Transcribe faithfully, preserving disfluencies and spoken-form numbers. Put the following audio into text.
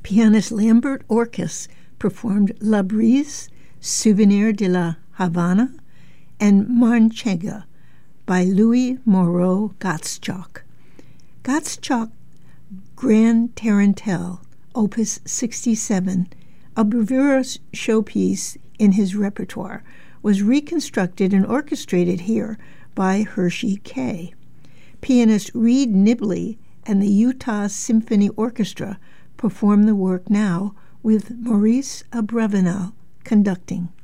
Pianist Lambert Orkis performed La Brise, Souvenir de la Havana, and Manchega by Louis Moreau Gottschalk. Gottschalk Grand Tarantelle, Opus sixty-seven, a bravura showpiece in his repertoire, was reconstructed and orchestrated here by Hershey Kay. Pianist Reed Nibley and the Utah Symphony Orchestra perform the work now with Maurice Abravanel conducting.